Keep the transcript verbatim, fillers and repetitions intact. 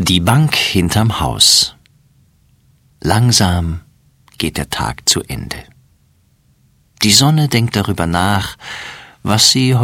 Die Bank hinterm Haus. Langsam geht der Tag zu Ende. Die Sonne denkt darüber nach, was sie